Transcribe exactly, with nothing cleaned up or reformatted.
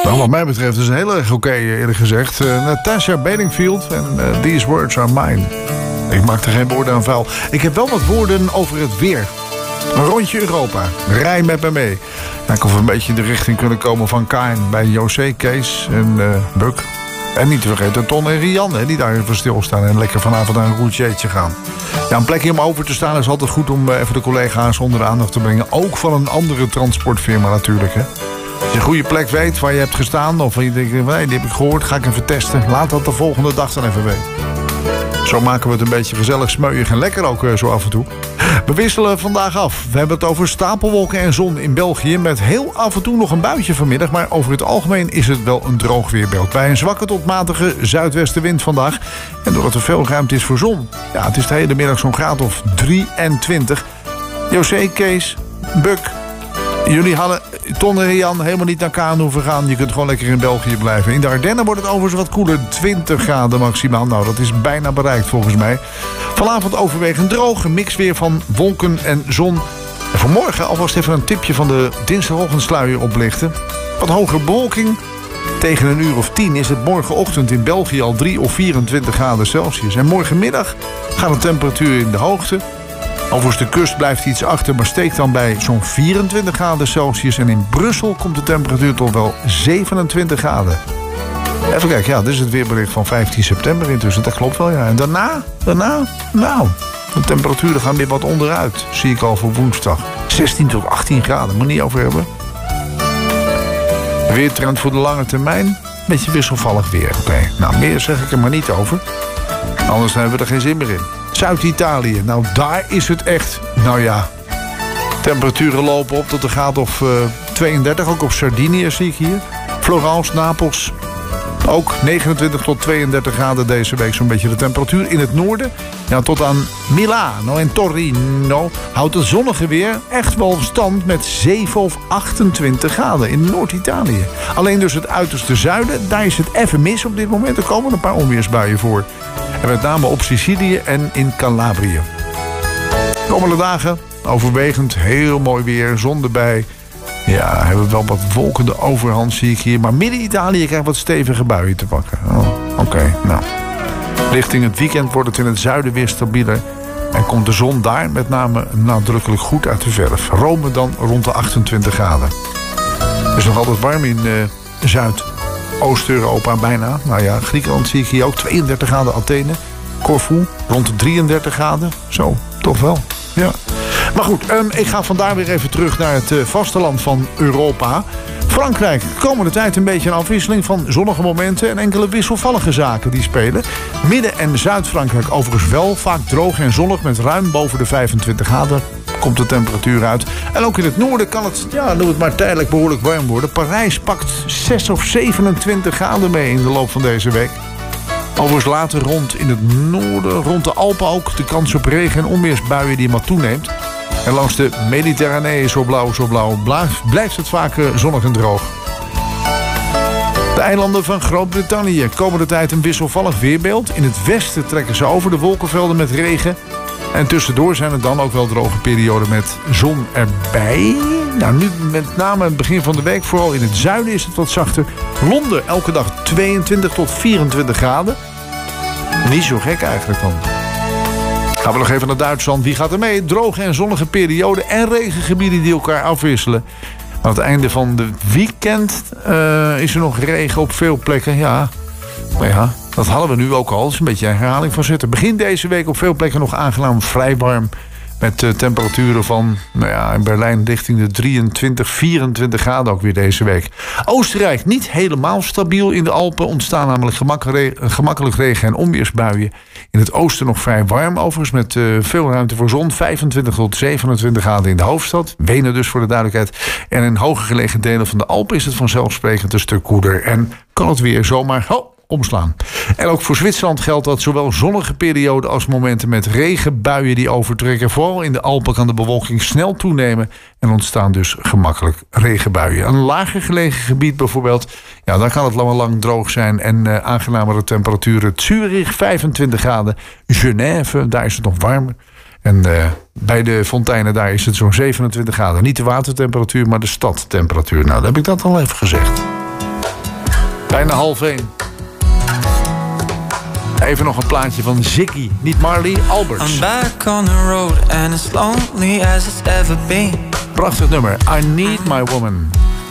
Nou, wat mij betreft is het heel erg oké, okay, eerlijk gezegd. Uh, Natasha Bedingfield en uh, These Words Are Mine. Ik maak er geen woorden aan vuil. Ik heb wel wat woorden over het weer. Een rondje Europa. Rij met me mee. Kijk of we een beetje in de richting kunnen komen van Kain bij José, Kees en uh, Buk. En niet te vergeten Ton en Rian, hè, die daar even stilstaan en lekker vanavond aan een routjeetje gaan. Ja, een plekje om over te staan is altijd goed om even de collega's onder de aandacht te brengen. Ook van een andere transportfirma natuurlijk, hè. Als je een goede plek weet waar je hebt gestaan, of je denkt, nee, die heb ik gehoord, ga ik even testen. Laat dat de volgende dag dan even weten. Zo maken we het een beetje gezellig, smeuig en lekker ook zo af en toe. We wisselen vandaag af. We hebben het over stapelwolken en zon in België, met heel af en toe nog een buitje vanmiddag. Maar over het algemeen is het wel een droog weerbeeld. Bij een zwakke tot matige zuidwestenwind vandaag. En doordat er veel ruimte is voor zon. Ja, het is de hele middag zo'n graad of drieëntwintig. José, Kees, Buk, jullie hadden Ton en Jan helemaal niet naar Kaan hoeven gaan. Je kunt gewoon lekker in België blijven. In de Ardennen wordt het overigens wat koeler. twintig graden maximaal. Nou, dat is bijna bereikt volgens mij. Vanavond overwegend droog. Een mix weer van wolken en zon. En vanmorgen alvast even een tipje van de dinsdagochtendsluier oplichten. Wat hogere bewolking. Tegen een uur of tien is het morgenochtend in België al drie of vierentwintig graden Celsius. En morgenmiddag gaat de temperatuur in de hoogte. Overigens de kust blijft iets achter, maar steekt dan bij zo'n vierentwintig graden Celsius. En in Brussel komt de temperatuur tot wel zevenentwintig graden. Even kijken, ja, dit is het weerbericht van vijftien september intussen. Dat klopt wel, ja. En daarna, daarna, nou, de temperaturen gaan weer wat onderuit. Zie ik al voor woensdag. zestien tot achttien graden, moet niet over hebben. Weertrend voor de lange termijn. Beetje wisselvallig weer. Oké, okay. Nou, meer zeg ik er maar niet over. Anders hebben we er geen zin meer in. Zuid-Italië, nou daar is het echt, nou ja, temperaturen lopen op tot een graad of uh, tweeëndertig, ook op Sardinië zie ik hier. Florence, Napels, ook negenentwintig tot tweeëndertig graden deze week zo'n beetje de temperatuur. In het noorden, ja, tot aan Milano en Torino houdt het zonnige weer echt wel stand met zeven of achtentwintig graden in Noord-Italië. Alleen dus het uiterste zuiden, daar is het even mis op dit moment. Er komen een paar onweersbuien voor. En met name op Sicilië en in Calabrië. Komende dagen overwegend heel mooi weer, zon erbij. Ja, hebben we wel wat wolkende overhand zie ik hier. Maar Midden-Italië krijgt wat stevige buien te pakken. Oh, Oké, okay, nou. Richting het weekend wordt het in het zuiden weer stabieler. En komt de zon daar met name nadrukkelijk goed uit de verf. Rome dan rond de achtentwintig graden. Het is nog altijd warm in uh, Zuid. Oost-Europa bijna. Nou ja, Griekenland zie ik hier ook. tweeëndertig graden Athene. Corfu rond de drieëndertig graden. Zo, toch wel. Ja. Maar goed, um, ik ga vandaar weer even terug naar het uh, vasteland van Europa. Frankrijk, komende tijd een beetje een afwisseling van zonnige momenten en enkele wisselvallige zaken die spelen. Midden- en Zuid-Frankrijk overigens wel vaak droog en zonnig met ruim boven de vijfentwintig graden. Komt de temperatuur uit. En ook in het noorden kan het, ja, noem het maar tijdelijk behoorlijk warm worden. Parijs pakt zes of zevenentwintig graden mee in de loop van deze week. Overigens later rond in het noorden, rond de Alpen ook, de kans op regen- en onweersbuien die maar toeneemt. En langs de Mediterranee, zo blauw, zo blauw, blijft het vaak zonnig en droog. De eilanden van Groot-Brittannië. Komende tijd een wisselvallig weerbeeld. In het westen trekken ze over de wolkenvelden met regen. En tussendoor zijn er dan ook wel droge perioden met zon erbij. Nou, nu met name het begin van de week, vooral in het zuiden is het wat zachter. Londen elke dag tweeëntwintig tot vierentwintig graden. Niet zo gek eigenlijk dan. Gaan we nog even naar Duitsland. Wie gaat er mee? Droge en zonnige perioden en regengebieden die elkaar afwisselen. Aan het einde van de weekend uh, is er nog regen op veel plekken. Ja, maar ja, dat hadden we nu ook al. Dat is een beetje een herhaling van zetten. Begin deze week op veel plekken nog aangenaam vrij warm. Met uh, temperaturen van, nou ja, in Berlijn richting de drieëntwintig, vierentwintig graden ook weer deze week. Oostenrijk niet helemaal stabiel. In de Alpen ontstaan namelijk gemakkelijk, gemakkelijk regen- en onweersbuien. In het oosten nog vrij warm overigens met uh, veel ruimte voor zon. vijfentwintig tot zevenentwintig graden in de hoofdstad. Wenen dus voor de duidelijkheid. En in hoger gelegen delen van de Alpen is het vanzelfsprekend een stuk koeler. En kan het weer zomaar oh, omslaan. En ook voor Zwitserland geldt dat zowel zonnige perioden als momenten met regenbuien die overtrekken. Vooral in de Alpen kan de bewolking snel toenemen en ontstaan dus gemakkelijk regenbuien. Een lager gelegen gebied bijvoorbeeld, ja, daar kan het lang, lang droog zijn en uh, aangenamere temperaturen. Zurich vijfentwintig graden, Genève, daar is het nog warmer. En uh, bij de fonteinen daar is het zo'n zevenentwintig graden. Niet de watertemperatuur, maar de stadtemperatuur. Nou, dan heb ik dat al even gezegd. Bijna half één. Even nog een plaatje van Ziggy. Niet Marley, Alberts. I'm back on the road and it's lonely as it's ever been. Prachtig nummer. I Need My Woman.